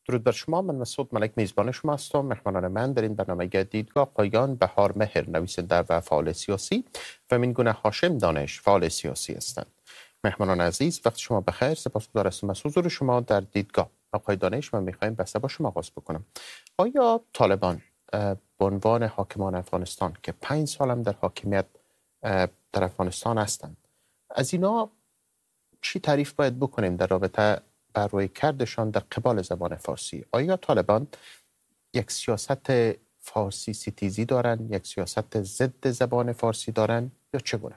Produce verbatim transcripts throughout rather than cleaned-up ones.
درود بر شما. من مسعود ملک میزبان شما هستم. مهمانان من در این برنامه دیدگاه پایان بهار مهر، نویسنده و فعال سیاسی، و امین گونه هاشم دانش، فعال سیاسی هستند. مهمانان عزیز، وقت شما بخیر. سپاسگزار هستم از حضور شما در دیدگاه. آقای دانش، من میخوایم بحث با شما آغاز بکنم. آیا طالبان به عنوان حاکمان افغانستان که پنج سالم در حاکمیت در افغانستان هستند، از اینا چی تعریف باید بکنیم در رابطه بر روی کردشان در قبال زبان فارسی؟ آیا طالبان یک سیاست فارسی ستیزی دارن، یک سیاست ضد زبان فارسی دارن، یا چگونه؟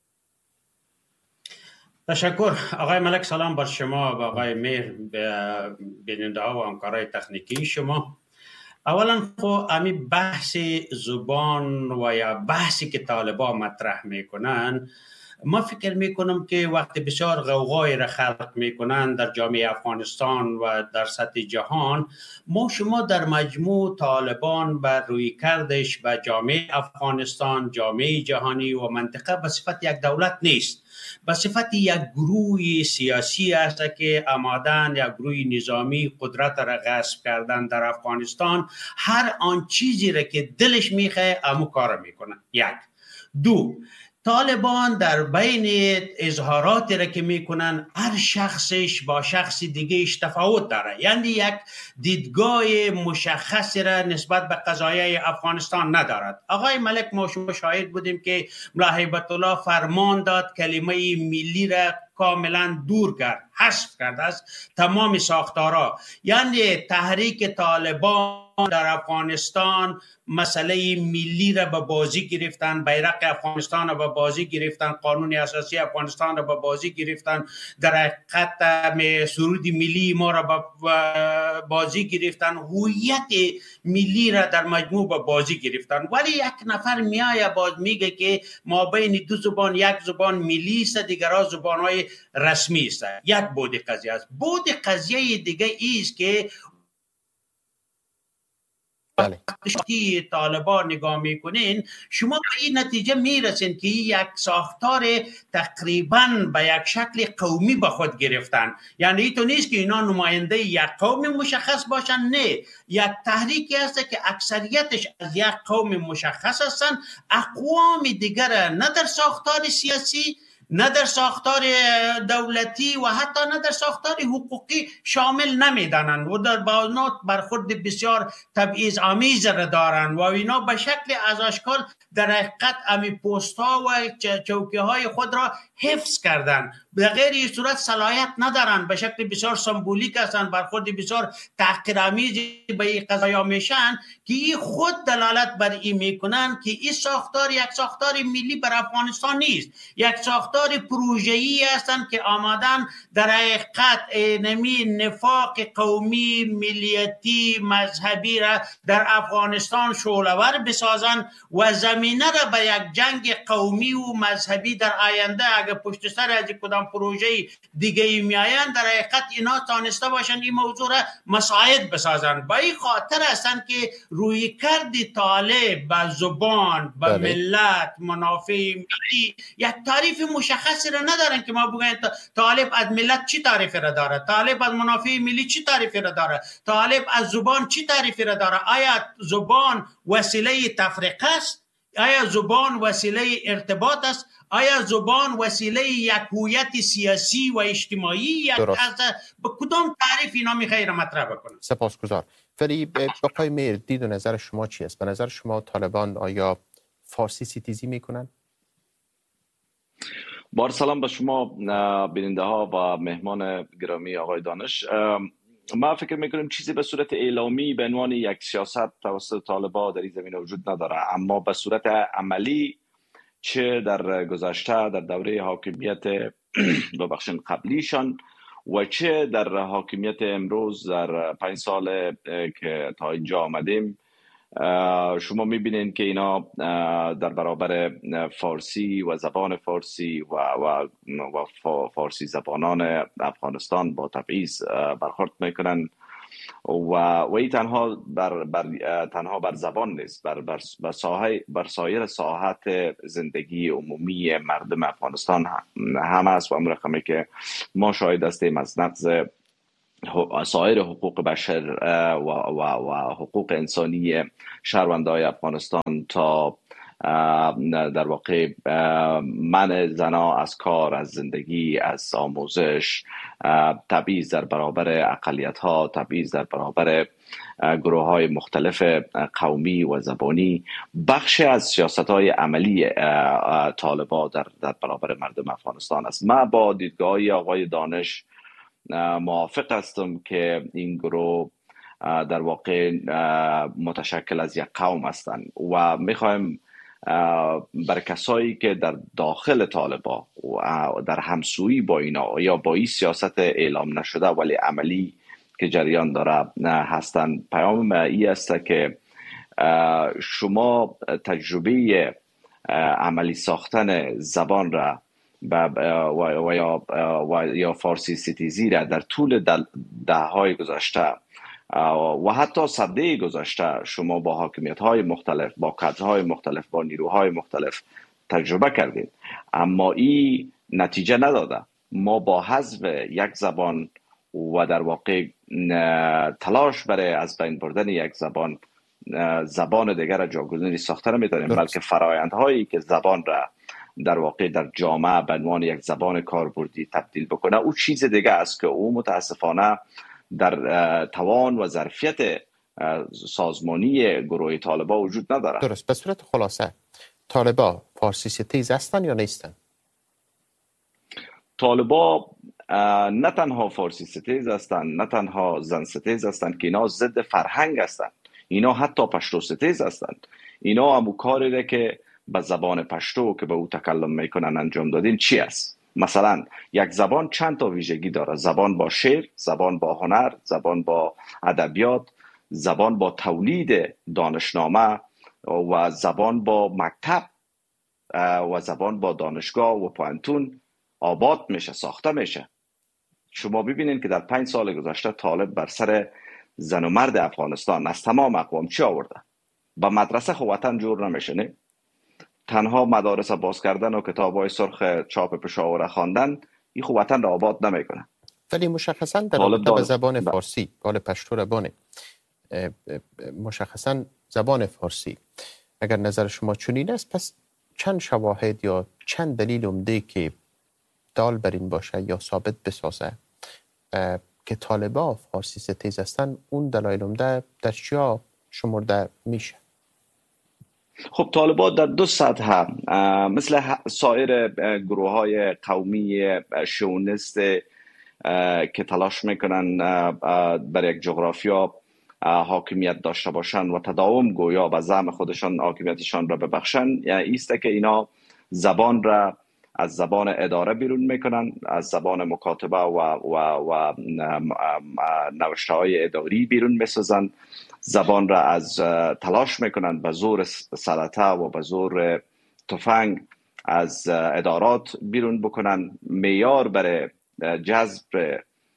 تشکر آقای ملک. سلام بر شما و آقای مهر، بیننده ها و همکارای تکنیکی شما. اولا خب امی بحث زبان و یا بحثی که طالبان مطرح میکنن، ما فکر میکنم که وقتی بسیار غوغای را خلق میکنن در جامعه افغانستان و در سطح جهان، ما شما در مجموع طالبان بر روی کردش به جامعه افغانستان، جامعه جهانی و منطقه به صفت یک دولت نیست، به صفت یک گروه سیاسی است که آمادن یک گروه نظامی قدرت را غصب کردن در افغانستان. هر آن چیزی را که دلش میخواه امو کار میکنن. یک. دو، طالبان در بین اظهاراتی را که میکنن هر شخصش با شخص دیگهش تفاوت داره، یعنی یک دیدگاه مشخصی را نسبت به قضایای افغانستان ندارد. آقای ملک، ما شما شاهد بودیم که ملا هیبت الله فرمان داد کلمه ملی را کاملا دور کرد، حذف کرد از تمام ساختارها. یعنی تحریک طالبان در افغانستان مسئله ملی را به بازی گرفتن، بیرق افغانستان را به بازی گرفتن، قانون اساسی افغانستان را به بازی گرفتن، در حقیقت سرود ملی ما را به بازی گرفتن، هویت ملی را در مجموع به بازی گرفتن. ولی یک نفر میایه باز میگه که ما بین دو زبان، یک زبان ملی است، دیگرها زبانهای رسمی است. یک بود قضیه است. بود قضیه دیگه ایست که وقتی طالبان نگاه میکنین، شما به این نتیجه میرسین که یک ساختار تقریبا به یک شکل قومی به خود گرفتن. یعنی تو نیست که اینا نماینده یک قوم مشخص باشن، نه، یک تحریکی هست که اکثریتش از یک قوم مشخص هستن، اقوام دیگر نه در ساختار سیاسی، نه در ساختار دولتی و حتی نه در ساختار حقوقی شامل نمیدانند و در باز برخورد بسیار تبعیض آمیز را دارند و اینا به شکل از آشکار در حقیقت امی پست ها و چوکی های خود را حفظ کردند. به غیر این صورت صلاحیت ندارند، به شکل بسیار سمبولیک هستند، برخورد بسیار تحقیرآمیزی به این قضایا میشن که این خود دلالت بر این میکنن که این ساختار یک ساختار ملی بر افغانستان نیست، یک ساختار پروژه‌ای هستند که آمادن در حقیقت نمی نفاق قومی، ملیتی، مذهبی را در افغانستان شعله‌ور بسازن و زمینه را به یک جنگ قومی و مذهبی در آینده اگر پشت سر از کدام پروژه دیگه میآیند، در حقیقت اینا تانسته باشن این موضوع را مساعد بسازن. با این خاطر هستند که روی کرد طالب به زبان، به ملت، منافع ملی یک تعریف مشخصی را ندارن که ما بگوییم طالب از ملت چی تعریفی را داره، طالب از منافع ملی چی تعریفی را داره، طالب از زبان چی تعریفی را داره. آیا زبان وسیله تفریق است؟ آیا زبان وسیله ارتباط است؟ آیا زبان وسیله یک هویت سیاسی و اجتماعی یک است؟ به کدام تعریف اینا میخوای را مطرح بکنن؟ سپاسگزار. ولی آقای مهر، دید و نظر شما چی است؟ به نظر شما طالبان آیا فارسی ستیزی میکنن؟ بار سلام به شما بیننده ها و مهمان گرامی آقای دانش. ما فکر میکنیم چیزی به صورت اعلامی به عنوان یک سیاست توسط طالبان در این زمینه وجود نداره، اما به صورت عملی چه در گذشته در دوره حاکمیت ببخشید قبلیشان و چه در حاکمیت امروز در پنج سال که تا اینجا آمدیم، شما میبینید که اینا در برابر فارسی و زبان فارسی و, و, و فارسی زبانان افغانستان با تبعیض برخورد میکنن و و این تنها بر, بر تنها بر زبان نیست، بر بر بر, ساحه بر سایر ساحات زندگی عمومی مردم افغانستان هم است و اون رقمی که ما شاهد هستیم از نقض سایر حقوق بشر و, و, و حقوق انسانی شهروندان افغانستان تا در واقع منع زنا از کار، از زندگی، از آموزش، تبعیض در برابر اقلیت ها، تبعیض در برابر گروه های مختلف قومی و زبانی، بخش از سیاست های عملی طالبان در, در برابر مردم افغانستان است. من با دیدگاه آقای دانش موافق هستم که این گروه در واقع متشکل از یک قوم هستند و میخوایم بر کسایی که در داخل طالبان و در همسویی با اینا یا با این سیاست اعلام نشده ولی عملی که جریان داره هستند، پیام ای است که شما تجربه عملی ساختن زبان را و, و, یا, و یا فارسی ستیزی را در طول ده های گذشته و حتی صده گذشته شما با حاکمیت های مختلف، با کادرهای مختلف، با نیروهای مختلف تجربه کردید، اما این نتیجه نداده. ما با حذف یک زبان و در واقع تلاش برای از بین بردن یک زبان زبان دیگر را جاگزین ساختن می‌دانیم، بلکه فرآیندهایی که زبان را در واقع در جامعه به عنوان یک زبان کاربردی تبدیل بکنه، او چیز دیگه است که او متاسفانه در توان و ظرفیت سازمانی گروه طالبان وجود نداره. درست. به صورت خلاصه طالبان فارسی ستیز هستند یا نیستند؟ طالبان نه تنها فارسی ستیز هستند، نه تنها زن ستیز هستند که اینا ضد فرهنگ هستند، اینا حتی پشتو ستیز هستند. اینا هم کاری ده که به زبان پشتو که به او تکلم میکنن انجام دادین چی است؟ مثلا یک زبان چند تا ویژگی داره: زبان با شعر، زبان با هنر، زبان با ادبیات، زبان با تولید دانشنامه و زبان با مکتب و زبان با دانشگاه و پوهنتون آباد میشه، ساخته میشه. شما ببینید که در پنج سال گذشته طالب بر سر زن و مرد افغانستان از تمام اقوام چی آورده؟ با مدرسه خو وطن جور نمیشه، نه؟ تنها مدارس باز کردن و کتاب‌های سرخ چاپ پشاور خواندن این خو وطن را آباد نمیکنه. ولی مشخصا در رابطه با زبان فارسی، بال پشتو ربانه، مشخصا زبان فارسی اگر نظر شما چنین است، پس چند شواهد یا چند دلیل عمده که دال بر این باشه یا ثابت بسازه که طالبان فارسی ستیز هستند، اون دلایل عمده در چیا شمرده میشه؟ خب طالبان در دو سطح مثل سایر گروه های قومی شونست که تلاش میکنن بر یک جغرافیا حاکمیت داشته باشن و تداوم گویا به زعم خودشان حاکمیتشان را ببخشن، یعنی است که اینا زبان را از زبان اداره بیرون میکنن، از زبان مکاتبه و, و, و نوشته های اداری بیرون میسازن، زبان را از تلاش میکنن به زور سلطه و به زور تفنگ از ادارات بیرون بکنن. معیار برای جذب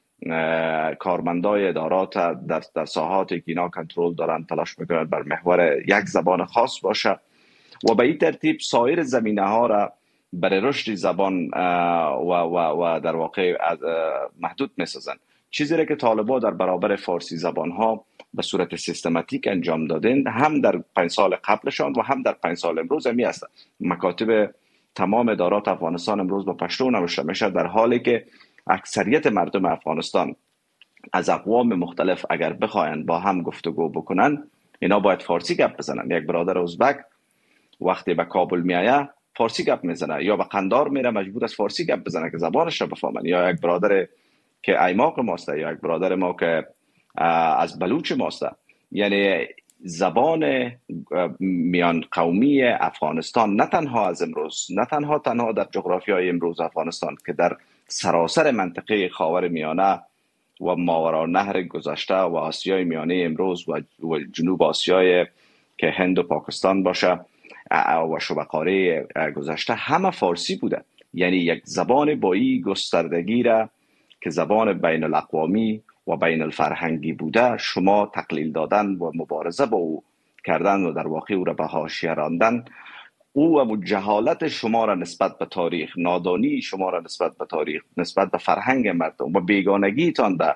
کارمندای ادارات در, در ساحاتی که اینا کنترل دارن تلاش میکنن بر محور یک زبان خاص باشه و به این ترتیب سایر زمینه ها را برای رشد زبان و, و, و در واقع محدود میسازن. چیزی را که طالبان در برابر فارسی زبان ها به صورت سیستماتیک انجام دادن، هم در پنج سال قبلشان و هم در پنج سال امروز همی هستند. مکاتب تمام ادارات افغانستان امروز با پشتو نوشته میشه، در حالی که اکثریت مردم افغانستان از اقوام مختلف اگر بخواین با هم گفتگو بکنن، اینا باید فارسی گپ بزنن. یک برادر ازبک وقتی به کابل میایه فارسی گپ میزنه، یا به قندار میره مجبور است فارسی گپ بزنه که زبانش رو بفهمن، یا یک برادر که ایماق ماست یا یک برادر ما که از بلوچ ماست. یعنی زبان میان قومی افغانستان نه تنها از امروز، نه تنها تنها در جغرافیای امروز افغانستان که در سراسر منطقه خاور میانه و ماورالنهر گذشته و آسیای میانه امروز و جنوب آسیای که هند و پاکستان باشه و شبه‌قاره گذشته همه فارسی بوده. یعنی یک زبان با این گستردگی را که زبان بین الاقوامی و بین الفرهنگی بوده، شما تقلیل دادن و مبارزه با او کردن و در واقع او را به حاشیه راندن، او و جهالت شما را نسبت به تاریخ، نادانی شما را نسبت به تاریخ، نسبت به فرهنگ مردم و بیگانگیتان در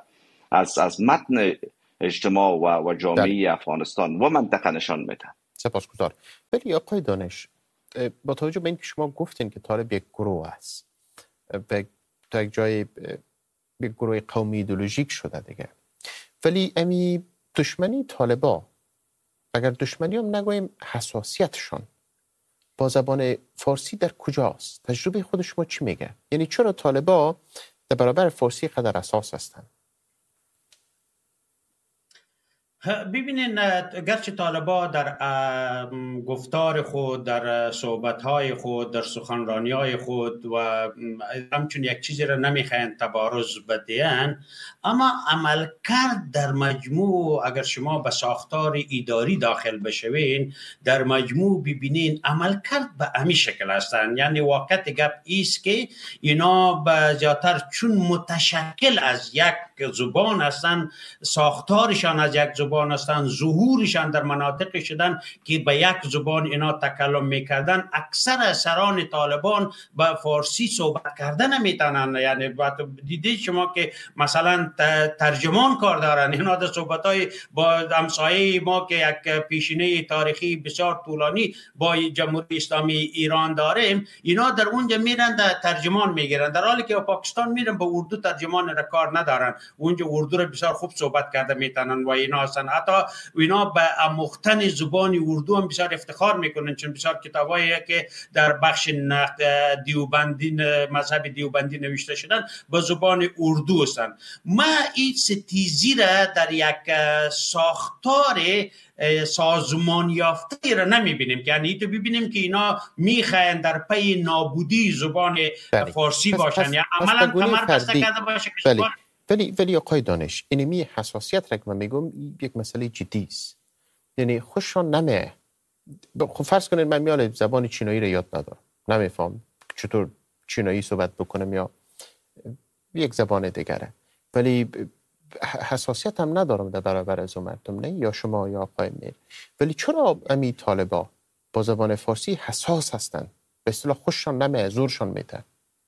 از از متن اجتماع و و جامعه افغانستان و منطقه نشان میده. سپاسگزار. ولی آقای دانش، با توجه به اینکه شما گفتین که طالب یک گروه است، به تا یک جای یک گروه قومی ایدئولوژیک شده دیگه، ولی امی دشمنی طالبا، اگر دشمنی هم نگویم حساسیتشون با زبان فارسی در کجاست؟ تجربه خود شما چی میگه؟ یعنی چرا طالبا در برابر فارسی قدر اساس هستند؟ ببینین، گرچه طالبا در گفتار خود، در صحبت‌های خود، در سخنرانی‌های خود و همچون یک چیزی را نمیخواین تبارز بدهند، اما عملکرد در مجموع اگر شما به ساختار اداری داخل بشوین، در مجموع ببینین عملکرد به همین شکل هستند. یعنی واقعیت گپ ایست که اینا به زیادتر چون متشکل از یک زبان هستند، ساختارشان از یک زبان هستند، ظهورشان در مناطق شدن که به یک زبان اینا تکلم میکردن. اکثر سران طالبان به فارسی صحبت کردن نمیتونن. یعنی دیدید شما که مثلا ترجمان کار دارن، اینا در صحبت‌های با همسایه ما که یک پیشینه تاریخی بسیار طولانی با جمهوری اسلامی ایران داریم، اینا در اونجا میرن در ترجمان میگیرن، در حالی که پاکستان میرن به اردو ترجمان را کار ندارن. اونجا اردو را بسیار خوب صحبت کرده میتونن و اینا هستن. حتی اینا به آموختن زبان اردو هم بسیار افتخار میکنن، چون بسیار کتابایی که در بخش نقد دیوبندی، مذهب دیوبندی نوشته شدن به زبان اردو هستن. ما این ستیزی را در یک ساختار سازمان یافته را نمیبینیم، که یعنی تو ببینیم که اینا میخواین در پی نابودی زبان بلی. فارسی باشن یا عملا کمر بسته کرده باشه. بلی. ولی ولی آقای دانش، اینمی حساسیت را که من میگم یک مسئله جدی است. یعنی خوششان نمیه. خب فرض کنید من میال زبان چینایی را یاد ندارم، نمیفهم چطور چینایی صحبت بکنم یا یک زبان دیگره، ولی حساسیت هم ندارم در برابر از مردم، نه یا شما یا آقای میر. ولی چرا امی طالبا با زبان فارسی حساس هستن؟ به اصطلاح خوششان نمیه، زورشان میده.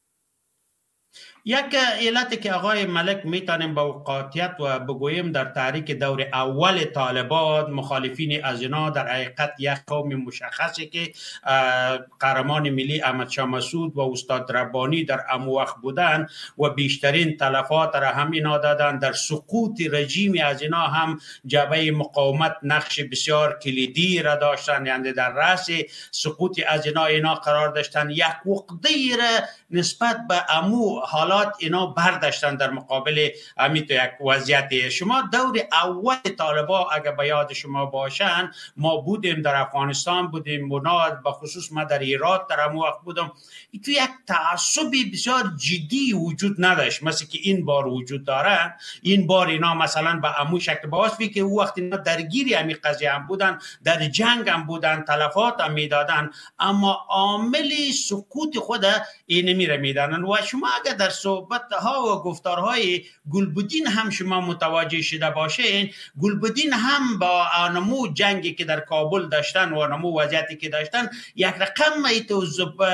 یک علت که آقای ملک میتونیم با قاطعیت و بگوییم در تحریک دور اول طالبان مخالفین از اینا در حقیقت یک قوم مشخصی که قهرمان ملی احمد شاه مسعود و استاد ربانی در امو وقت بودن و بیشترین تلفات را هم اینا دادن. در سقوط رژیم از اینا هم جبهه مقاومت نقش بسیار کلیدی را داشتن، یعنی در رأس سقوط از اینا اینا قرار داشتن. یک عقده را نسبت به امو حالات اینا برداشتن در مقابل همین تو یک وضعیت. شما دور اول طالبا اگر به یاد شما باشن، ما بودیم در افغانستان بودیم، مناد به خصوص ما در ایران در همون وقت بودم، تو یک تعصبی بسیار جدی وجود نداشت مثل که این بار وجود داره. این بار اینا مثلا به امو شکل باسفی که او وقت اینا درگیری همین قضیه هم بودن، در جنگ هم بودن، تلفات هم میدادن، اما عامل سقوط خود این میره میدانن. و شما اگر در صحبت ها و گفتارهای گلبدین هم شما متوجه شده باشین، گلبدین هم با آنمو جنگی که در کابل داشتن و آنمو وضعیتی که داشتن یک رقم تو,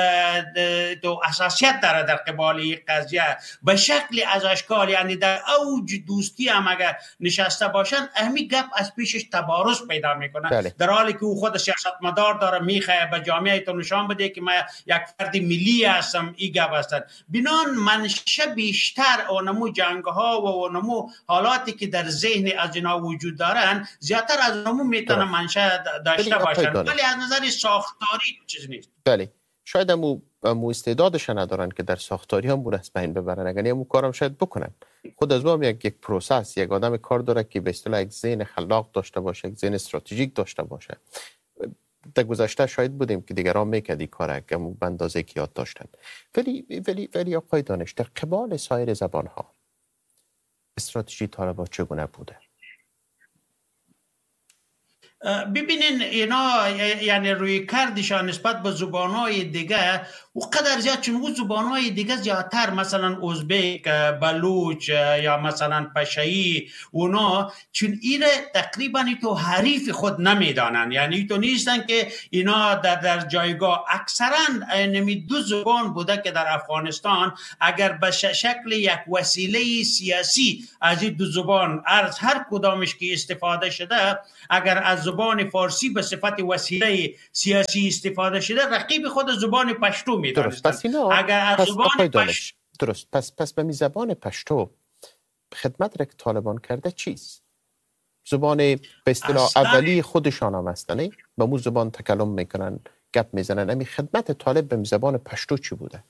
تو اساسیت داره در قبال این قضیه به شکل از اشکال، یعنی در اوج دوستی هم اگر نشسته باشن اهمی گپ از پیشش تبارز پیدا میکنه. بله. در حالی که او خود سیاستمدار داره میخواه به جامعه تو نشان بده که من یک فرد ملی هستم، این گپ هستن. بنان منشه بیشتر اونمو جنگ ها و اونمو حالاتی که در ذهن از اینا وجود دارن زیادتر از اونمو میتونه منشه داشته باشن، ولی از نظر ساختاری چیز نیست. بله، شاید همو مو استعدادش ندارن که در ساختاری هم از بین ببرن، اگر همو کارم شاید بکنن. خود از هم یک یک پروسس، یک آدم کار داره که به اصطلاح یک ذهن خلاق داشته باشه، یک ذهن استراتژیک داشته باشه. در گذشته شاید بودیم که دیگران میکردی کاره که به اندازه که یاد داشتن. ولی ولی ولی آقای دانش، در قبال سایر زبانها استراتژی طالبان چگونه بوده؟ ببینین اینا یعنی روی کردشان نسبت به زبانهای دیگه و قدر زیاد، چون او زبانهای دیگه زیادتر مثلا ازبک، بلوچ یا مثلا پشایی اونا، چون ایره تقریبا تو حریف خود نمیدانن، یعنی تو نیستن که اینا در, در جایگاه اکثرا نمی دو زبان بوده که در افغانستان اگر به شکل یک وسیله سیاسی از این دو زبان از هر کدامش که استفاده شده، اگر از زبان فارسی به صفت وسیله سیاسی استفاده شده، رقیب خود زبان پشتو می‌دانستند. درست. پس اینا اگر از پس زبان پشتو درست پس پس به می زبان پشتو خدمت را که طالبان کرده چیست؟ زبان به اصطلاح اصلاً اولی خودشان هم هستن، با مو زبان تکلم میکنن، گپ میزنن. امی خدمت طالب به زبان پشتو چی بوده؟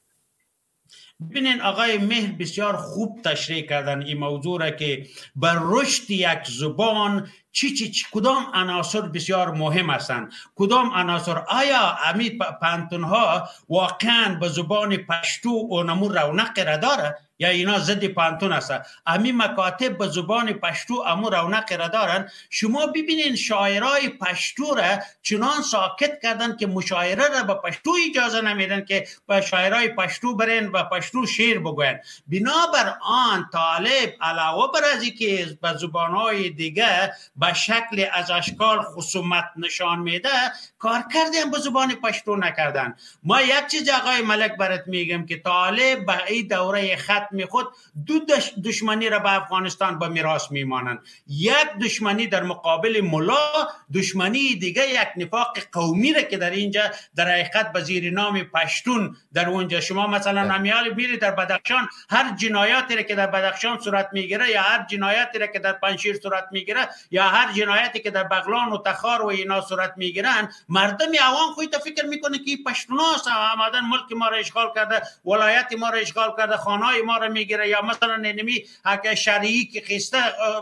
ببینین آقای مهر بسیار خوب تشریح کردن این موضوع را که بر رشد یک زبان چی چی چی کدام عناصر بسیار مهم هستند، کدام عناصر، آیا امی پانتون ها واقعا به زبان پشتو اونمو رونق را داره یا اینا ضد پانتون هست؟ امی مکاتب به زبان پشتو امو رونق را دارن؟ شما ببینین شاعرای پشتو را چنان ساکت کردن که مشاعره را به پشتو اجازه نمیدن که به شاعرای پشتو برن و پشتو شعر بگوین. بنابر آن طالب علاوه بر از اینکه به زبانهای دیگه به شکل از اشکال خصومت نشان میده، کار کردن به زبان پشتو نکردن. ما یک چیز آقای ملک برات میگم که طالب به این دوره ختم خود دو دشمنی را به افغانستان به میراث میمانند. یک دشمنی در مقابل ملا، دشمنی دیگه یک نفاق قومی را که در اینجا در حقیقت به زیر نام پشتون در اونجا شما مثلا نمیال میری در بدخشان، هر جنایاتی را که در بدخشان صورت میگیره یا هر جنایاتی را که در پنشیر صورت میگیره یا هر جنایتی که در بغلان و تخار و اینا صورت میگیرن، مردم عوام خودت فکر میکنه که پشتوناست، آمدن ملک ما را اشغال کرده، ولایت ما را اشغال کرده، خانه‌های ما را میگیره، یا مثلا نمی حق شرعی که خسته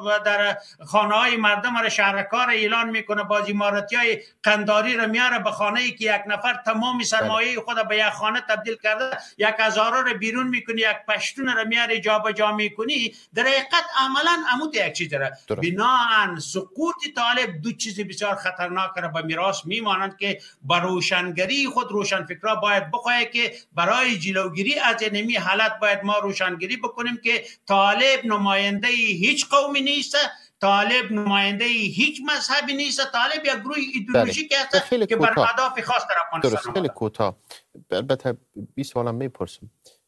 در خانه‌های مردم را شهرکار اعلان میکنه، باز اماراتیای قنداری را میاره به خانه‌ای که یک نفر تمام سرمایه خود به یک خانه تبدیل کرده، یک هزارا را بیرون میکنی، یک پشتون را میاره جابجا میکنی. در حقیقت عملاً عمود یک چیز داره. بناهن سقوط طالب دو چیز بسیار خطرناک را به میراث میمانند که با روشنگری خود روشنفکرا باید بخواهد که برای جلوگیری از اینمی حالت باید ما روشنگری بکنیم که طالب نماینده هیچ قومی نیست، طالب نماینده هیچ مذهبی نیست، طالب یک گروه ایدئولوژیک است که بر اهداف خاص در افغانستان. درست. خیلی کوتاه، البته بیست سوالم میپرسم.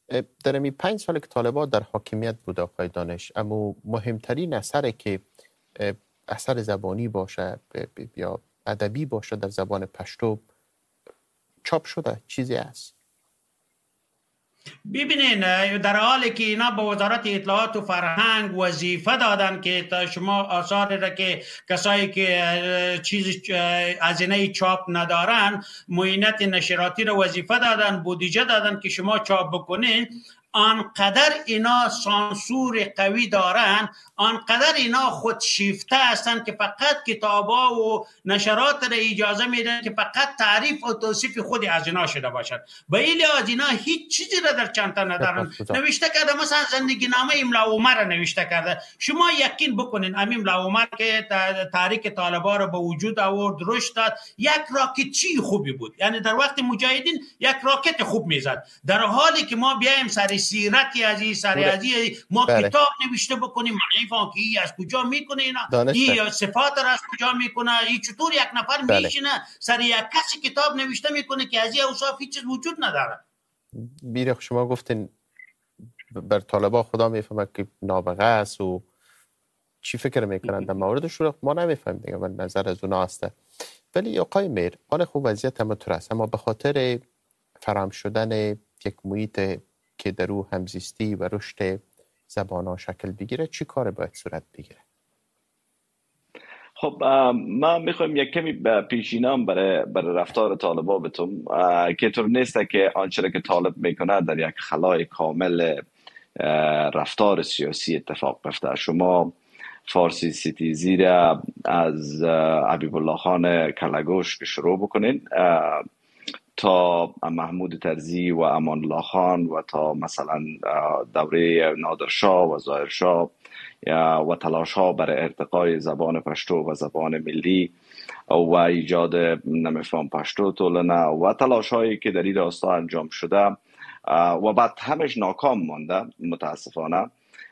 در این پنج سال که طالبان در حاکمیت بود آقای دانش، اما مهمترین اثری که اثر زبانی باشه یا ادبی باشه در زبان پشتو چاپ شده چیزی است؟ ببینین در حالی که اینا به وزارت اطلاعات و فرهنگ وظیفه دادن که تا شما آثار را که کسایی که چیز هزینه چاپ ندارن، معینت نشراتی را وظیفه دادن، بودجه دادن که شما چاپ بکنین، آنقدر اینا سانسور قوی دارن، آنقدر اینا خودشیفته هستن که فقط کتابا و نشرات را اجازه میدن که فقط تعریف و توصیف خود از اینا شده باشد. به این لحاظ اینا هیچ چیزی را در چنته ندارن. نوشته کرده مثلا زندگی نامه املا عمر را نوشته کرده. شما یقین بکنین املا عمر که تحریک طالبان را به وجود آورد، رشد داد، یک راکتچی خوبی بود، یعنی در وقت مجاهدین یک راکت خوب میزد، در حالی که ما بیایم سر سیرتی از این سر از این ما بله. کتاب نوشته بکنیم معنی که ای از کجا میکنه اینا، این صفات را از کجا میکنه، این چطور یک نفر بله. میشینه سر یک کسی کتاب نوشته میکنه که از این اوصاف هیچ چیز وجود نداره. بیره شما گفتین بر طالبان خدا میفهمه که نابغه است و چی فکر میکنند در موردش رو ما نمیفهمیم دیگه، من نظر از اونا هسته. ولی آقای میر آن خوب وضعیت همونطور است، اما به خاطر فراهم شدن یک محیط که در او همزیستی و رشد زبان‌ها شکل بگیره چی کار باید صورت بگیره؟ خب ما میخوایم یک کمی پیشینام برای برای رفتار طالبان بتون که طور نیست که آنچه که طالب میکنه در یک خلای کامل رفتار سیاسی اتفاق بیفته. شما فارسی ستیزی را از حبیب الله خان کلگوش که شروع بکنین تا محمود طرزی و امان الله خان و تا مثلا دوره نادرشاه و ظاهرشاه و تلاش ها برای ارتقای زبان پشتو و زبان ملی و ایجاد نمیفهم پشتو تولنه و تلاش هایی که در این راستا انجام شده و بعد همش ناکام مانده متاسفانه.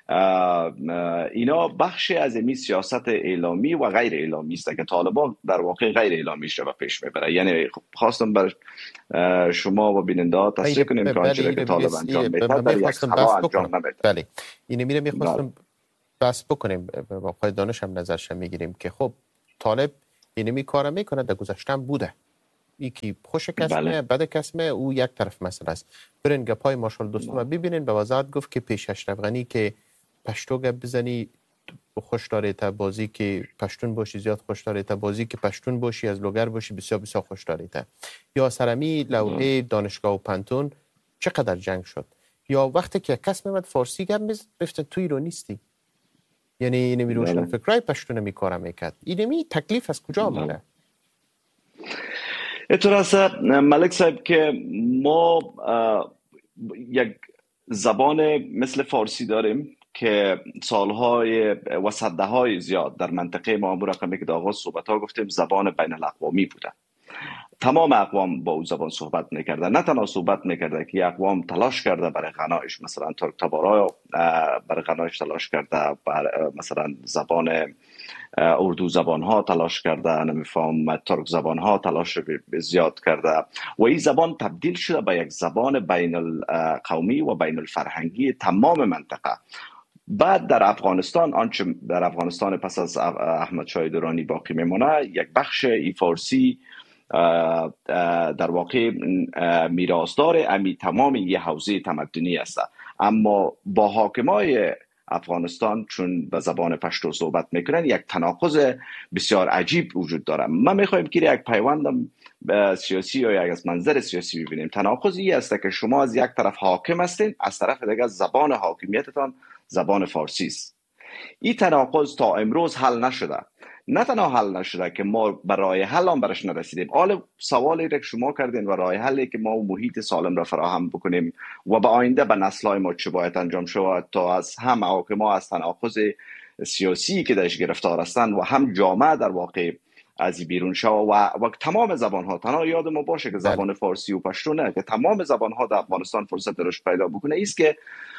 اینا بخشی از این سیاست اعلامی و غیر اعلامی است که طالبان در واقع غیر اعلامیش رو پیش میبره. یعنی خواستم بر شما و بیننده ها تصریح کنیم که آنچه که طالب انجام میده در یک خلا انجام نمیده. بله اینو میره میخواستم بس بکنیم با آقای دانش هم نظرش میگیریم که خب طالب اینو می کار میکنه، در گذشته بوده، یکی خوش کسمه بله. بد کسمه، او یک طرف مسئله است. برین گپای ماشال دوستم و ببینین. به وضاحت گفت که پیش اشرف غنی که پشتو گپ بزنی خوش داره، تا بازی که پشتون باشی زیاد خوش داره، تا بازی که پشتون باشی از لوگر باشی بسیار بسیار خوش داره. تا یا سرمی لوحه دانشگاه و پنتون چقدر جنگ شد، یا وقتی که کس میمد فارسی گپ بزن گفت تو ایرانی نیستی، یعنی اینمی روشن فکرای پشتون می کارم میکرد. اینمی تکلیف از کجا آمده؟ اینطور است ملک صاحب که ما یک زبان مثل فارسی داریم که سالهای و صده های زیاد در منطقه ما همون رقمی که در آغاز صحبت ها گفتیم زبان بین الاقوامی بوده. تمام اقوام با او زبان صحبت میکرده، نه تنها صحبت میکرده که اقوام تلاش کرده برای غنایش، مثلا ترک تبارا برای غنایش تلاش کرده، بر مثلا زبان اردو زبان ها تلاش کرده، نمیفهم ترک زبان ها تلاش زیاد کرده و این زبان تبدیل شده به یک زبان بین القومی و بین الفرهنگی تمام منطقه. بعد در افغانستان، آنچه در افغانستان پس از احمد شاه درانی باقی میمونه، یک بخش ای فارسی در واقع میراثدار امی تمام یه حوزه تمدنی است. اما با حاکمای افغانستان چون به زبان پشتو صحبت میکنن یک تناقض بسیار عجیب وجود داره. ما میخوایم که یک پیوندم سیاسی یا یک از منظر سیاسی ببینیم. تناقض این است که شما از یک طرف حاکم هستین، از طرف دیگه زبان حاکمیتتان زبان فارسی است. این تناقض تا امروز حل نشده. نه تنها حل نشده که ما برای حل هم برش نرسیدیم. حال سوالی که شما کردین و راه حلی که ما محیط سالم را فراهم بکنیم و به آینده به نسل‌های ما چه باید انجام شود تا از هم حاکما از تناقض سیاسی که درش گرفتار هستند و هم جامعه در واقع از بیرون شود و, و تمام زبان ها، تنها یاد ما باشه که زبان فارسی و پشتو نه، که تمام زبان ها در افغانستان فرصت رشد پیدا بکنه، است که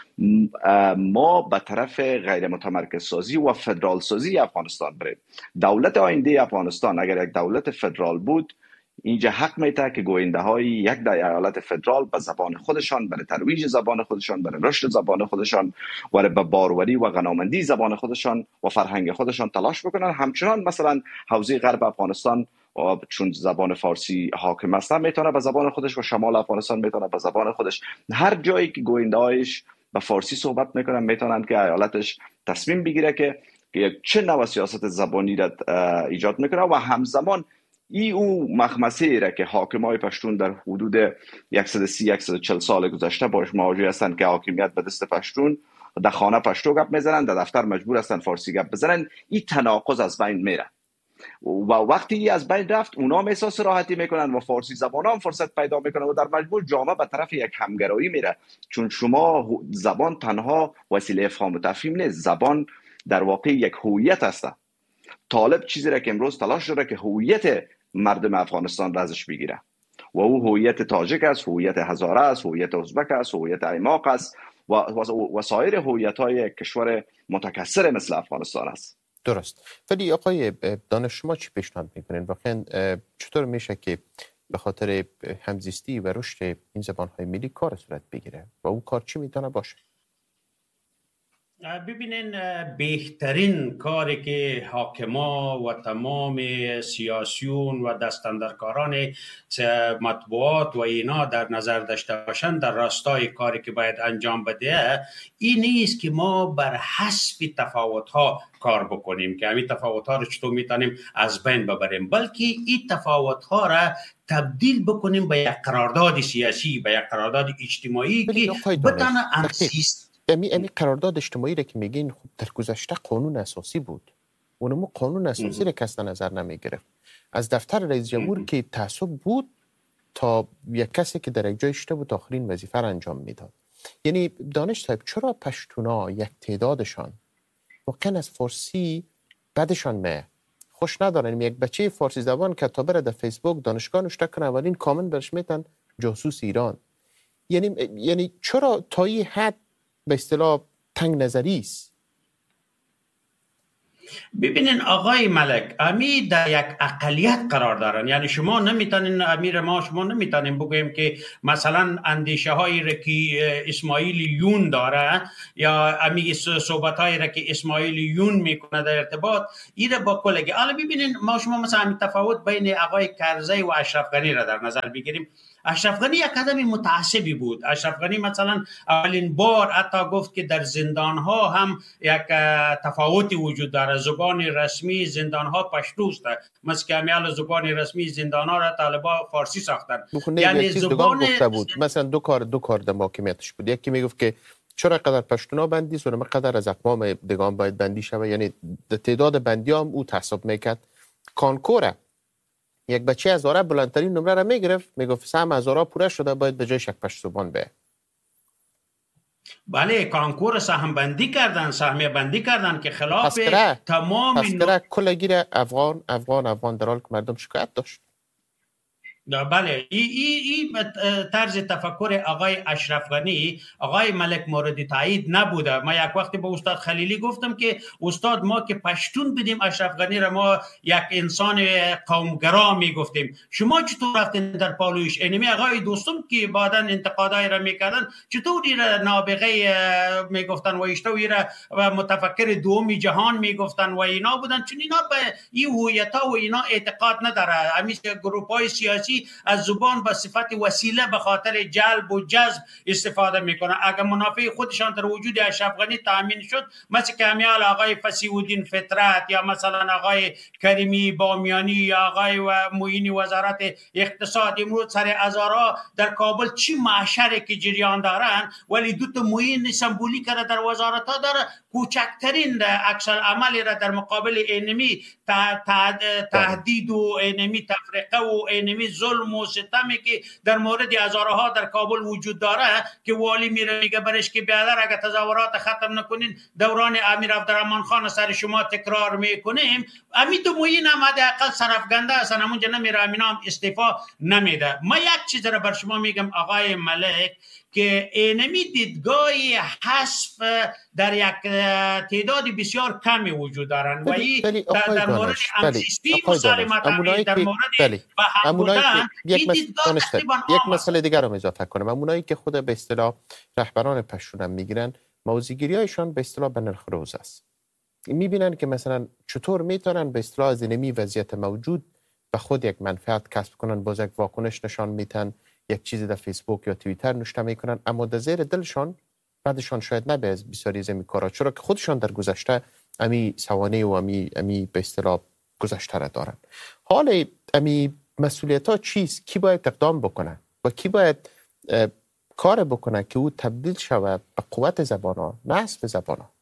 ما به طرف غیر متمرکز سازی و فدرال سازی افغانستان بریم. دولت آینده افغانستان اگر یک دولت فدرال بود، اینجا حق میده که گوینده های یک ایالت فدرال به زبان خودشان، برای ترویج زبان خودشان، برای رشد زبان خودشان و به باروری و غنامندی زبان خودشان و فرهنگ خودشان تلاش بکنن. همچنان مثلا حوزه غرب افغانستان و چون زبان فارسی حاکم است میتونه به زبان خودش و شمال افغانستان میتونه به زبان خودش. هر جایی که گوینده هایش به فارسی صحبت میکنن میتونن که ایالتش تصمیم بگیره که چه نوع سیاست زبانی را ایجاد میکنه و همزمان ای او مخمسه را که حاکمای پشتون در حدود صد و سی صد و چهل سال گذشته باش مواجه هستند که حاکمیت به دست پشتون، در خانه پشتو گپ میزنن، در دفتر مجبور هستن فارسی گپ بزنن. این تناقض از بین میره و وقتی ای از بین رفت اونا هم احساس راحتی میکنن و فارسی زبان هم فرصت پیدا میکنن و در مجموع جامعه به طرف یک همگرایی میره. چون شما زبان تنها وسیله افهام و تفهیم نیست، زبان در واقع یک هویت است. طالب چیزی را که امروز تلاش داره که هویت مردم افغانستان را ازش بگیره و او هویت تاجیک است، هویت هزاره است، هویت ازبک است، هویت ایماق است و, و, و سایر هویت های کشور متکثر مثل افغانستان است. درست. ولی آقای دانش شما چی پیشنهاد میکنین؟ واقعا چطور میشه که به خاطر همزیستی و رشد این زبانهای ملی کار صورت بگیره و اون کار چی میتونه باشه؟ ببینین بهترین کاری که حاکما و تمام سیاسیون و دستاندرکاران مطبوعات و اینا در نظر داشته باشند در راستای کاری که باید انجام بده، این نیست که ما بر حسب تفاوت‌ها کار بکنیم که همین تفاوت‌ها رو چطور میتونیم از بین ببریم، بلکه این تفاوت‌ها را تبدیل بکنیم به یک قرارداد سیاسی، به یک قرارداد اجتماعی که بتونه انسیست. امی امی قرارداد اجتماعی را که میگین خب در گذشته قانون اساسی بود، اونمو قانون اساسی را کس نظر نمی گرفت. از دفتر رئیس جمهور که تعصب بود تا یک کسی که در یک جای شده بود آخرین وظیفه را انجام میداد. یعنی دانش صاحب چرا پشتونا یک تعدادشان واقعا از فارسی بدشان میه، خوش ندارن. یک بچه فارسی زبان که تا بره در فیسبوک دانشگاه نوشته کنه اولین کامنت برش میتن جاسوس ایران. یعنی یعنی چرا تا این حد به اصطلاح تنگ نظری است؟ ببینین آقای ملک، امی در یک اقلیت قرار دارن. یعنی شما نمیتونین، امیر ما شما نمیتونین بگویم که مثلا اندیشه هایی را که اسماعیل یون داره یا امی صحبت هایی را که اسماعیل یون میکنه در ارتباط ایره با کلگی. حالا ببینین ما شما مثلا تفاوت بین آقای کرزی و اشرف غنی را در نظر بگیریم. اشرف غنی یک آدم متعصبی بود. اشرف غنی مثلا اولین بار حتی گفت که در زندان ها هم یک تفاوتی وجود داره، زبان رسمی زندان ها پشتو است، مثل که همیال زبان رسمی زندان ها را طالبا فارسی ساختن. یعنی زبان گفته بود مثلا دو کار دو کار در محاکماتش بود. یکی میگفت که چرا قدر پشتونا بندی است و قدر از اقوام دیگان باید بندی شود. یعنی تعداد بندی هم او تحسب میکرد. کانکوره یک بچه از آره بلندترین نمره را میگرفت، میگفت سهم از آره پوره شده باید به جایش یک پشت زبان به. بله کانکور سهم بندی کردن، سهمیه بندی کردن که خلاف تمام پس کرده کلگیر افغان افغان افغان در حال که مردم شکایت داشت. بله این ای ای طرز تفکر آقای اشرف غنی آقای ملک مورد تایید نبوده. ما یک وقتی با استاد خلیلی گفتم که استاد ما که پشتون بدیم اشرف غنی را ما یک انسان قومگرا می گفتیم. شما چطور رفتین در پالویش؟ اینمی آقای دوستم که بعدا انتقادای را میکردن چطور ایرا نابغه میگفتن و اشتوی را و متفکر دومی جهان میگفتن و اینا بودن، چون اینا به این هویت ها و اینا اعتقاد نداره. همیشه گروپ های سیاسی از زبان به صفت وسیله به خاطر جلب و جذب استفاده میکنه. اگر منافع خودشان در وجود اشرف غنی تامین شد، مثل که همیال آقای فصیح الدین فطرت یا مثلا آقای کریمی بامیانی یا آقای و معین وزارت اقتصاد، امروز سر هزارها در کابل چی معشره که جریان دارن، ولی دو تا معین سمبولیک را در وزارت ها داره. کوچکترین عکس العملی را در مقابل انمی تهدید و انمی تفرقه و انمی ظلم و ستمی که در مورد هزارها در کابل وجود داره که والی میره میگه برش که بیادر اگر تظاهرات ختم نکنین دوران امیر عبدالرحمن خان سر شما تکرار میکنیم. امی تو موین هم حداقل سرفگنده هستن، همونجا نمیره، امینا هم استعفا نمیده. ما یک چیز را بر شما میگم آقای ملک که اینمی دیدگاهی حذف در یک تعداد بسیار کمی وجود دارن و این در مورد امسیستی مسالمت در مورد بحق بودن یک مسئله دیگر رو اضافه کنم. امونایی که خود به اصطلاح رهبران پشتون میگیرن، موضوعگیری هایشان به اصطلاح به نرخ روز است. میبینن که مثلا چطور میتونن به اصطلاح از اینمی وضعیت موجود به خود یک منفعت کسب کنن، باز یک واکنش نشان میتن، یک چیزی در فیسبوک یا توییتر نوشته میکنن، اما در زیر دلشان بعدشان شاید نبه از بسیاری از این کارا، چرا که خودشان در گذشته امی سوانه و امی امی به اصطلاح گذشته را دارن. حال امی مسئولیت ها چیست؟ کی باید اقدام بکنه و کی باید کار بکنه که او تبدیل شود به قوت زبان ها، نه حذف زبان ها؟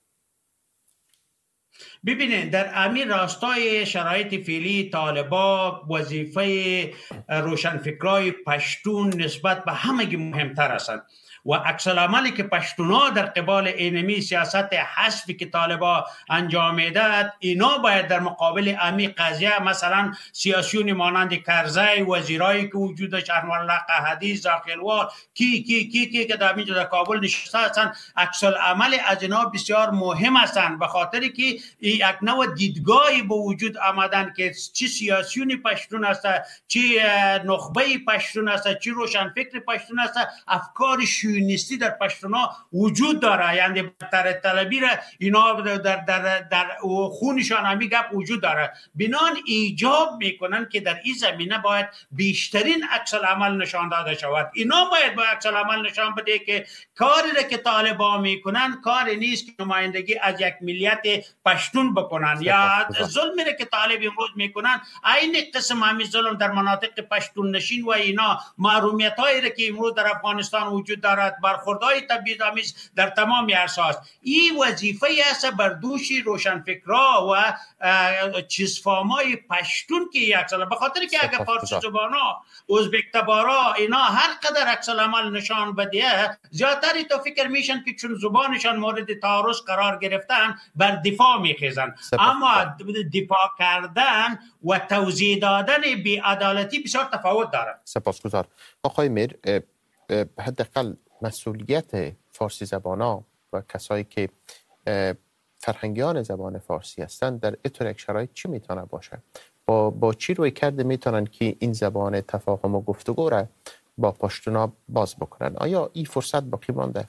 ببینید در امیر راستای شرایط فعلی طالبا وظیفه روشنفکرای پشتون نسبت به همگی مهمتر هستند و عکس العملی که پشتونا در قبال اینمی سیاست حذفی که طالبا انجام میداد، اینا باید در مقابل امی قضیه مثلا سیاسیون مانند کرزی، وزیرایی که وجود داشت، انورالله قحطی، زاخیلوار، کی کی کی کی که در اینجا در کابل نشسته هستند، عکس العمل از اینا بسیار مهم هستند، به خاطر که یک نوع دیدگاهی به وجود آمدن که چی سیاسیون پشتون است، چی نخبه پشتون است، چی روشنفکر پشتون است، افکار نیستی در پشتونا وجود داره. یعنی برتر طلبی را اینا در, در, در خونشان همی گپ وجود داره. بنان ایجاب میکنن که در این زمینه باید بیشترین عکس العمل نشان داده شود. اینا باید با عکس العمل نشان بده که کاری را که طالبان میکنن کاری نیست که نمایندگی از یک ملیت پشتون پشتون بکنن یا ظلمی که طالب امروز میکنن این قسم همین ظلم در مناطق پشتون نشین و اینا محرومیت هایی که امروز در افغانستان وجود دارد برخوردهای تبعیض‌آمیز در تمام ارساس این وظیفه است بر دوش روشنفکرا و چیزفامای پشتون که یک سال به خاطر که اگر فارسی زبانا ازبک تبارا اینا هر قدر عکس العمل نشان بده زیادتری تو فکر میشن که چون زبانشان مورد تعارض قرار گرفتن بر دفاع میخیزن، اما دفاع کردن و توضیح دادن بی‌عدالتی بسیار تفاوت دارد. سپاسگزار. آقای میر، حداقل مسئولیت فارسی زبانا و کسایی که فرهنگیان زبان فارسی هستند در این شرایط چی میتونه باشه؟ با با چی روی کرده میتونن که این زبان تفاهم و گفتگو را با پشتونا باز بکنن؟ آیا این فرصت باقی مانده؟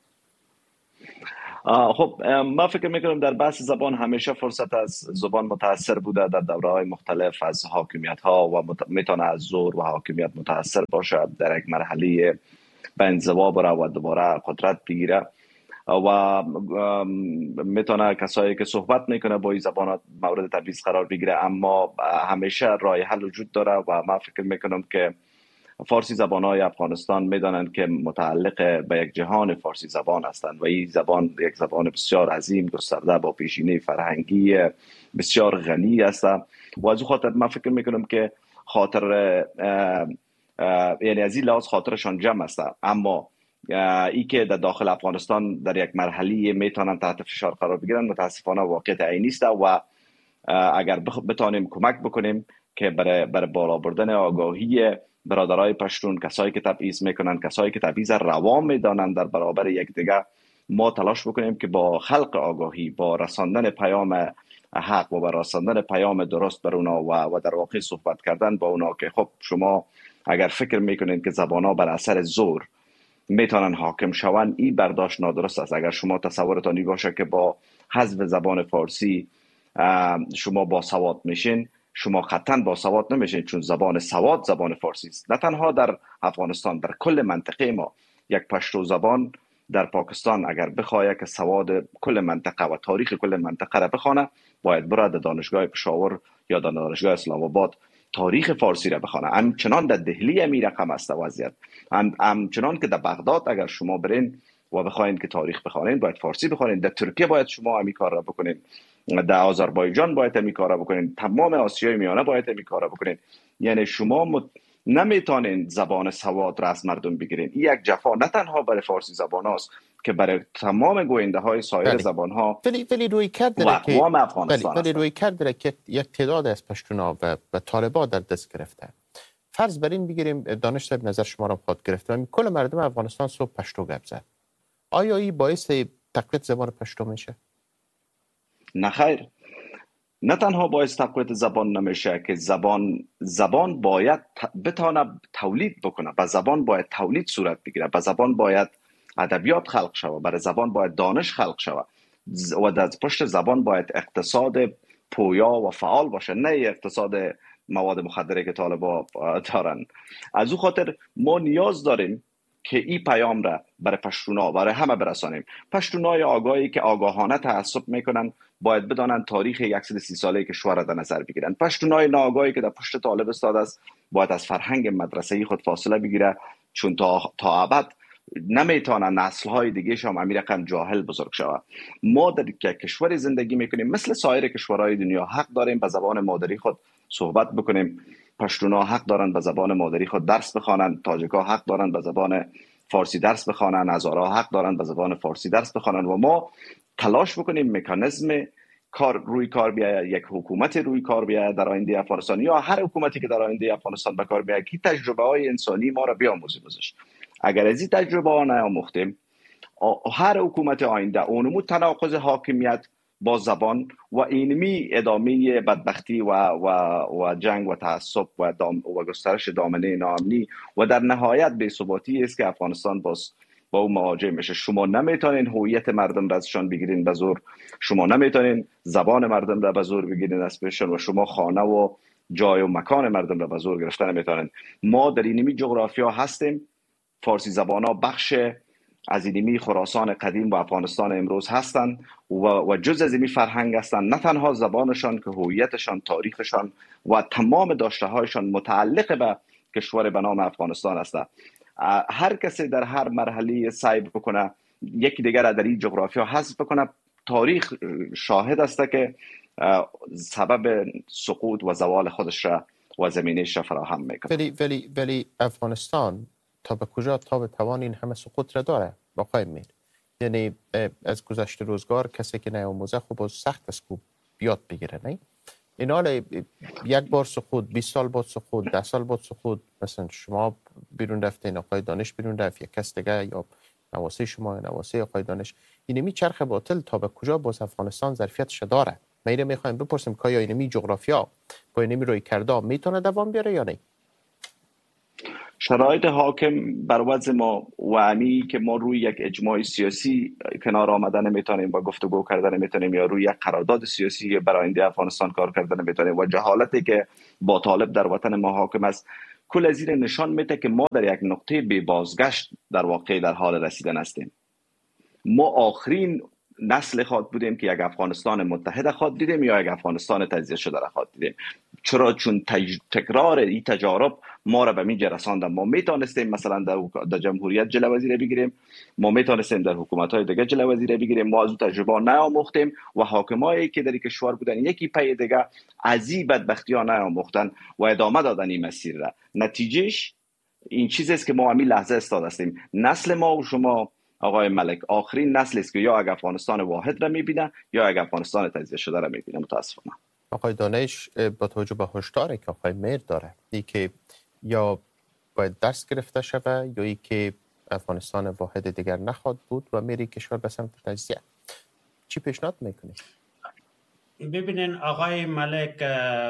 خب ما فکر میکنم در بحث زبان همیشه فرصت از زبان متاثر بوده در دوره های مختلف از حاکمیت ها و میتونه از زور و حاکمیت متاثر باشه، در یک مرحله به انزوا بره و دوباره قدرت بگیره و میتونه کسایی که صحبت میکنه با این زبان مورد تبعیض قرار بگیره، اما همیشه راه حل وجود داره و ما فکر میکنم که فارسی زبانهای افغانستان میدانند که متعلق به یک جهان فارسی زبان هستند و این زبان یک زبان بسیار عظیم گسترده با پیشینه فرهنگی بسیار غنی است و از او خاطر ما فکر میکنم که خاطر یعنی از این لحاظ خاطرشان جمع است، اما ای که در داخل افغانستان در یک مرحله میتونن تحت فشار قرار بگیرن متاسفانه واقعیت عینی است و اگر بتانیم کمک بکنیم که برای برای بالا بردن آگاهی برادرای پشتون، کسایی که تبعیض میکنن، کسایی که تبعیض روا میدانند در برابر یکدیگر، ما تلاش بکنیم که با خلق آگاهی، با رساندن پیام حق و با رساندن پیام درست بر اونا و, و در واقع صحبت کردن با اونا که خب شما اگر فکر میکنین که زبانها بر اثر زور میتونن حاکم شوند، این برداشت نادرست است. اگر شما تصورتانی باشه که با حذف زبان فارسی شما با سواد میشین، شما قطعا با سواد نمیشین، چون زبان سواد زبان فارسی است. نه تنها در افغانستان، در کل منطقه ما یک پشتو زبان در پاکستان اگر بخواد که سواد کل منطقه و تاریخ کل منطقه را بخونه، باید بره در دانشگاه پشاور یا در دانشگاه اسلام آباد تاریخ فارسی را بخونه. همچنان در دهلی همین رقم است وضعیت. همچنان که در بغداد اگر شما برین و بخواین که تاریخ بخونین باید فارسی بخونین. در ترکیه باید شما همین کار را بکنین، در آذربایجان باید همین کار را بکنین، تمام آسیای میانه باید همین کار را بکنین. یعنی شما مت... نمیتونین زبان سواد را از مردم بگیرین. این یک جفا نه تنها برای فارسی زبان هاست که برای تمام گوینده های سایر بلی. زبان ها ولی ولی روی کرد داره که ولی, ولی روی کرد داره که یک تعداد از پشتونا و, و طالبا در دست گرفته. فرض بر این بگیریم، دانش صاحب نظر شما را خواهد گرفتم، کل مردم افغانستان صبح پشتو گپ زد، آیا این باعث تقویت زبان پشتو میشه؟ نه خیر، نه تنها باعث تقویت زبان نمیشه که زبان زبان باید بتونه تولید بکنه، با زبان باید تولید صورت بگیره، با زبان باید ادبیات خلق شود، برای زبان باید دانش خلق شود و در پشت زبان باید اقتصاد پویا و فعال باشه، نه اقتصاد مواد مخدره که طالبا دارن. از او خاطر ما نیاز داریم که این پیام را برای پشتونا، برای همه برسانیم. پشتونای آگاهی که آگاهانه تعصب میکنن باید بدانند تاریخ صد و سی ساله کشور را در نظر بگیرن. پشتونای ناآگاهی که در پشت طالب استاد است باید از فرهنگ مدرسه‌ای خود فاصله بگیره، چون تا تا ابد نمیتونن نسل‌های دیگه هم همین رقم جاهل بزرگ شود. ما در کشور زندگی میکنیم، مثل سایر کشورهای دنیا حق داریم به زبان مادری خود صحبت بکنیم. پشتونا حق دارن به زبان مادری خود درس بخوانند، تاجیک‌ها حق دارن به زبان فارسی درس بخوانند، هزارها حق دارن به زبان فارسی درس بخوانند و ما تلاش بکنیم مکانیزم کار روی کار بیاید، یک حکومت روی کار بیاید در آینده افغانستان یا هر حکومتی که در آینده افغانستان به کار بیاید که تجربه های انسانی ما را بیاموزیم ازش. اگر از این تجربه ها نیاموختیم، هر حکومت آینده اونمو تناقض حاکمیت با زبان و اینمی ادامه بدبختی و و و جنگ و تعصب و دام و گسترش دامنه ناامنی و در نهایت بی‌ثباتی است که افغانستان باز با اون مواجه میشه. شما نمیتونین هویت مردم را ازشان بگیرین به زور، شما نمیتونین زبان مردم را به زور بگیرین از پیششون و شما خانه و جای و مکان مردم را به زور گرفتن نمیتونین. ما در اینمی جغرافیا هستیم، فارسی زبان ها بخش از اینمی خراسان قدیم و افغانستان امروز هستند و, و جز از اینمی فرهنگ هستند. نه تنها زبانشان که هویتشان، تاریخشان و تمام داشته هایشان متعلق به کشور به نام افغانستان است. هر کسی در هر مرحله سعی بکنه یکی دیگر در این جغرافیا حذف بکنه، تاریخ شاهد است که سبب سقوط و زوال خودش را و زمینش را فراهم میکنه. ولی ولی ولی افغانستان تا به کجا تا به توان این همه سقوط را داره آقای میر؟ یعنی از گذشته روزگار کسی که نیاموزه خب سخت است که بیاد بگیره، نه؟ این حال یک بار سقوط، بیست سال بعد سقوط، ده سال بعد سقوط، مثلا شما بیرون رفتین، آقای دانش بیرون رفت، یک کس دیگه یا نواسه شما یا نواسه آقای دانش، اینمی چرخ باطل تا به کجا باز افغانستان ظرفیتش داره؟ ما اینو میخوایم بپرسیم که آیا اینمی جغرافیا با اینمی روی کرده میتونه دوام بیاره یا نه؟ شرایط حاکم بر وضع ما و امی که ما روی یک اجماع سیاسی کنار آمدن نمیتونیم و گفتگو کردن نمیتونیم یا روی یک قرارداد سیاسی برای آینده افغانستان کار کردن نمیتونیم و جهالتی که با طالب در وطن ما حاکم است، کل از این نشان میده که ما در یک نقطه بی بازگشت در واقع در حال رسیدن هستیم. ما آخرین نسل خود بودیم که یک افغانستان متحد خود دیدیم یا یک افغانستان تجزیه شده را خود دیدیم. چرا؟ چون تج... تکرار این تجارب ما را به اینجا رساندن. ما میتونستیم مثلا در, در جمهوریت جلوه وزیره بگیریم، ما میتونستیم در حکومت های دیگه جلوه وزیره بگیریم، ما از اون تجربه نیاموختیم و حاکمایی که در کشور بودن یکی پی دیگه از این بدبختی ها نیاموختن و ادامه دادن این مسیر را. نتیجهش این چیزی است که ما همین لحظه استاد هستیم. نسل ما و شما آقای ملک آخرین نسل است که یا یک افغانستان واحد را میبینه یا یک افغانستان تجزیه شده را میبینه. متاسفانه. آقای دانش با توجه به هشداری که آقای میر داره، ای که یا باید درس گرفته شود یا ای که افغانستان واحد دیگر نخواهد بود و میری کشور به سمت تجزیه، چی پیشنهاد میکنی؟ ببینین آقای ملک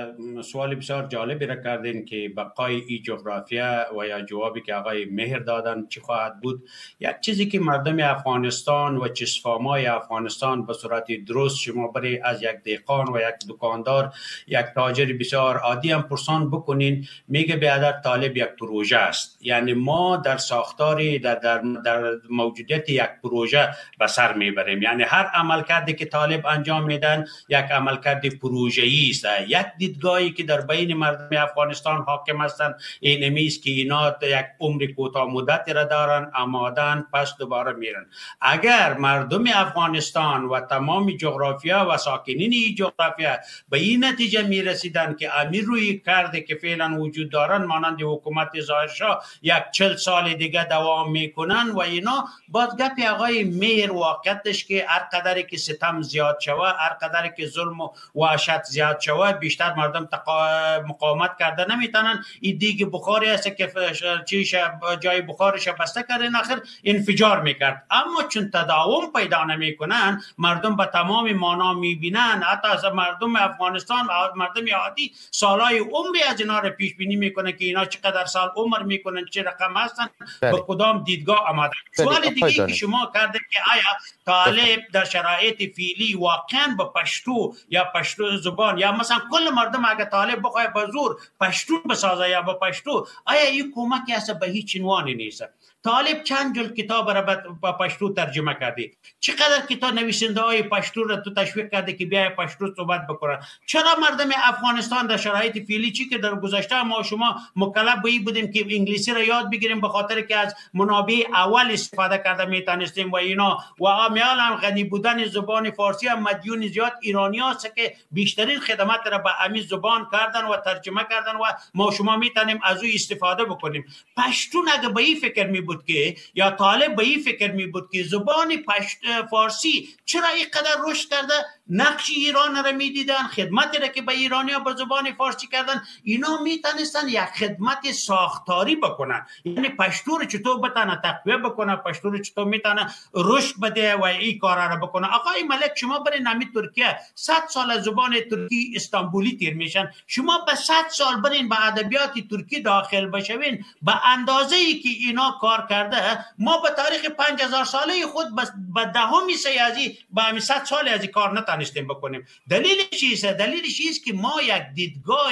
سوال بسیار جالبی را کردین که بقای ای جغرافیا و یا جوابی که آقای مهر دادن چی خواهد بود. یک چیزی که مردم افغانستان و چشم‌فامای افغانستان به صورت درست شما برای از یک دهقان و یک دکاندار، یک تاجر بسیار عادی هم پرسان بکنین، میگه بیادر طالب یک پروژه است. یعنی ما در ساختاری در, در, در موجودیت یک پروژه به سر میبریم. یعنی هر عملکردی که طالب انجام میدن یک عملکرد پروژه‌ای است. یک دیدگاهی که در بین مردم افغانستان حاکم هستند این است که اینا یک عمر کوتاه مدتی را دارن، آمادن، پس دوباره میرن. اگر مردم افغانستان و تمام جغرافیا و ساکنین این جغرافیا به این نتیجه میرسیدن که امیر روی کرده که فعلا وجود دارن مانند حکومت ظاهرشاه یک چل سال دیگه دوام میکنن و اینا، باز گپی آقای مهر واقعیتش که هر قدری که ستم زیاد شوه، هر قدری که ظلم و وحشت زیاد شوه، بیشتر مردم تقا... مقاومت کرده نمیتونن. این دیگه بخاری است که چیش جای بخارش بسته کردن آخر انفجار میکرد. اما چون تداوم پیدا نمیکنن، مردم به تمام معنا میبینن. حتی از مردم افغانستان و مردم عادی سالهای عمری از اینا رو پیش بینی میکنن که اینا چقدر سال عمر میکنن، چه رقم هستن، به کدام دیدگاه آمدن. سوال دیگه که شما کرده که آیا طالب در شرایط فعلی واقعا به پشتو یا پشتو زبان یا مثلا کل مردم اگه طالب بخواه به زور پشتو بسازه یا به پشتو، آیا این کمکی است؟ به هیچ عنوانی نیست. طالب چند جلد کتاب را به پشتو ترجمه کرده، چقدر کتاب نویسنده های پشتو را تو تشویق کرده که بیای پشتو صحبت بکنن. چرا مردم افغانستان در شرایط فعلی چی که در گذشته ما شما مکلف به این بودیم که انگلیسی را یاد بگیریم به خاطر که از منابع اول استفاده کرده میتونستیم و اینا و میال هم غنی بودن زبان فارسی هم مدیون زیاد ایرانی هست که بیشترین خدمات را به امی زبان کردن و ترجمه کردن و ما شما میتونیم از او استفاده بکنیم. پشتون اگه به این فکر می بود که یا طالب به این فکر می بود که زبان پشت فارسی چرا اینقدر رشد کرده، نقش ایران را می دیدن، خدمتی را که به ایرانی ها به زبان فارسی کردن، اینا میتونستن یک خدمت ساختاری بکنن. یعنی پشتو رو چطور بتونه تقویه بکنه، پشتو رو چطور میتونه رشد بده و این کارا را بکنه. آقای ملک شما برای نمی ترکیه صد سال از زبان ترکی استانبولی تیر میشن، شما به صد سال برین به ادبیات ترکی داخل بشوین به اندازه ای که اینا کار کرده، ما به تاریخ پنج هزار ساله خود به دهمی سیازی به همین صد سال از کار نتونستیم بکنیم. دلیلش چیست؟ دلیلش است که ما یک دیدگاه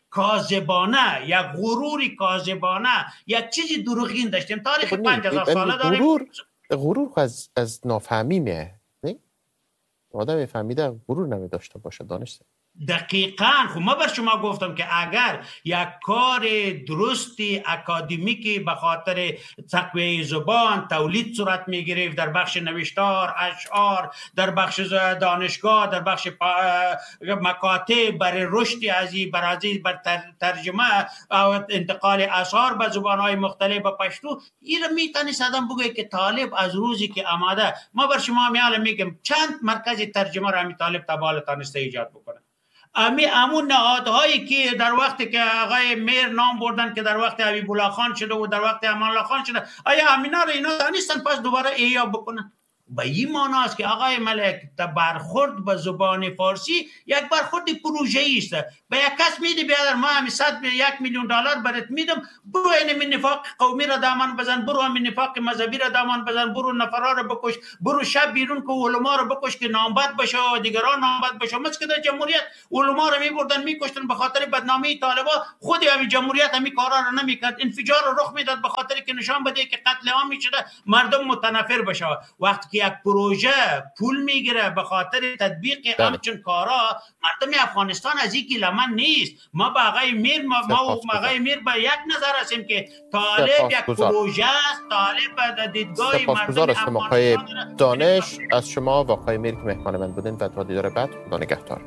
کاذبانه، یک غرور کاذبانه، یک چیزی دروغین داشتیم. تاریخ پنج هزار ساله داریم. غرور از از نافهمی میه، نه؟ آدم فهمیده غرور نمی داشته باشه. دانش دقیقاً. خب ما بر شما گفتم که اگر یک کار درستی اکادمیکی به خاطر تقویه زبان تولید صورت می گرفت در بخش نوشتار، اشعار، در بخش دانشگاه، در بخش مکاتب، برای رشد ازی برای بر ترجمه و انتقال آثار به زبانهای مختلف به پشتو، این را میتونی صدام بگه که طالب از روزی که آماده، ما بر شما میال میگم چند مرکز ترجمه را می طالب تبال تانسته ایجاد بکنه. امی امون نهادهایی که در وقتی که آقای میر نام بردن که در وقت حبیب الله خان شده و در وقت امان الله خان شده، آیا امینا رو اینا دانستن پس دوباره احیا بکنن؟ به این معنی است که آقای ملک برخورد به زبان فارسی یک برخورد پروژه‌ای است. به یک کس میدی بیادر ما همی صد یک میلیون دلار برات میدم، برو این نفاق قومی را دامن بزن، برو همین نفاق مذهبی را دامن بزن، برو نفرا را بکش، برو شب بیرون که علما را بکش که نامبد بشه و دیگران نامبد بشه. مثل که در جمهوریت علما را میبردن میکشتن به خاطر بدنامی طالبا، خود همین جمهوریت همین کارا را نمیکرد، انفجار را رخ میداد به خاطر که نشان بده که قتل عام میشده، مردم متنفر بشه. وقتی یک پروژه پول میگیره به خاطر تطبیق همچون کارا، مردم افغانستان از این گیلمن نیست. ما با آقای میر ما ما آقای میر با یک نظر هستیم که طالب یک پروژه است، طالب به دیدگاه مردم افغانستان. دانش از شما و آقای میر که مهمان من بودین و تا دیدار بعد، خدا نگهدار.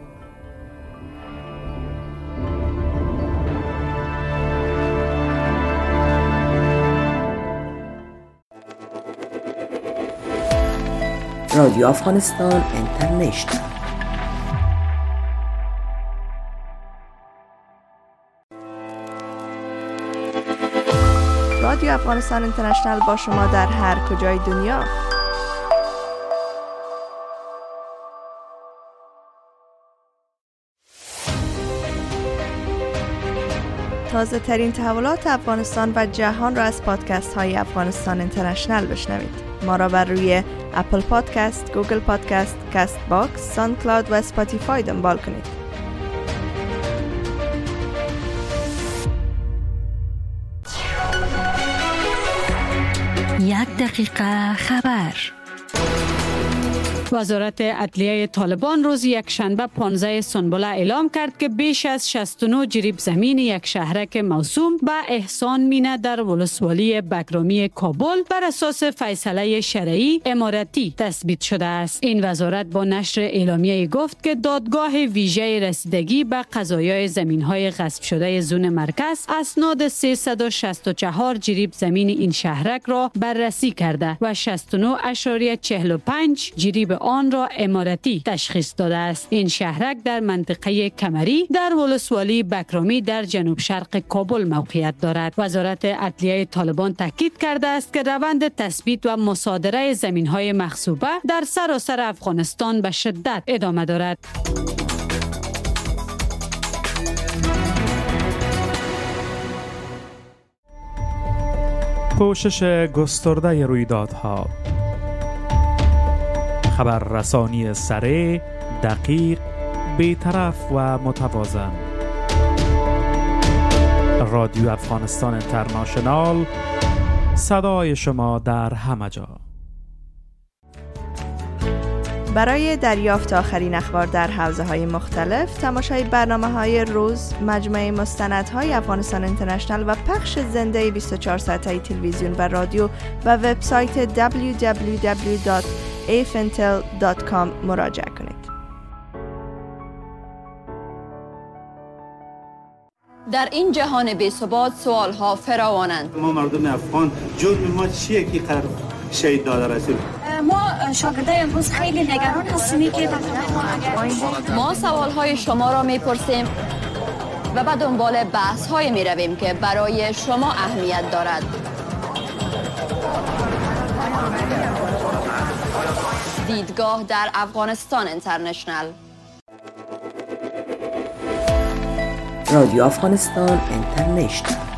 رادیو افغانستان اینترنشنال. رادیو افغانستان اینترنشنال با شما در هر کجای دنیا. تازه ترین تحولات افغانستان و جهان را از پادکست های افغانستان اینترنشنال بشنوید. ما را بر روی اپل پادکست، گوگل پادکست، کاست باکس، ساوند کلاود و اسپاتیفای دنبال کنید. یک دقیقه خبر. وزارت عدلیه طالبان روز یکشنبه پانزده سنبله اعلام کرد که بیش از شصت و نه جریب زمین یک شهرک موسوم به احسان مینه در ولسوالی بگرامی کابل بر اساس فیصله شرعی امارتی تثبیت شده است. این وزارت با نشر اعلامیه گفت که دادگاه ویژه رسیدگی به قضایای زمین‌های غصب شده زون مرکز اسناد سیصد و شصت و چهار جریب زمین این شهرک را بررسی کرده و شصت و نه اشاریه چهل و پنج جریب آن را امارتی تشخیص داده است. این شهرک در منطقه کمری در ولسوالی بگرامی در جنوب شرق کابل موقعیت دارد. وزارت عدلیه طالبان تاکید کرده است که روند تثبیت و مصادره زمین‌های مغصوبه در سراسر افغانستان به شدت ادامه دارد. پوشش گسترده رویدادها، خبررسانی سریع، دقیق، بی‌طرف و متوازن. رادیو افغانستان اینترنشنال، صدای شما در همه جا. برای دریافت آخرین اخبار در حوزه‌های مختلف، تماشای برنامه‌های روز، مجموعه مستندهای افغانستان اینترنشنال و پخش زنده بیست و چهار ساعته تلویزیون و رادیو و وبسایت دبلیو دبلیو دبلیو دات ای اف ان تل دات کام مراجعه کنید. در این جهان بی‌ثبات سوال‌ها فراوانند. ما مردم افغان جرم ما چیه که قرار شهید داده رسول؟ ما شاگردای امروز خیلی نگران هستیم که ما سوال‌های شما را می‌پرسیم و به دنبال بحث‌های می‌رویم که برای شما اهمیت دارد. دیدگاه در افغانستان اینترنشنال. رادیو افغانستان اینترنشنال.